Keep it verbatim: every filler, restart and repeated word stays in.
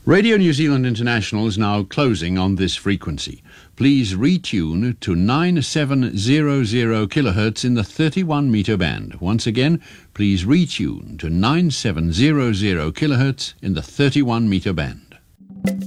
Radio New Zealand International is now closing on this frequency. Please retune to nine seven hundred kilohertz in the thirty-one meter band. Once again, please retune to nine seven hundred kilohertz in the thirty-one meter band.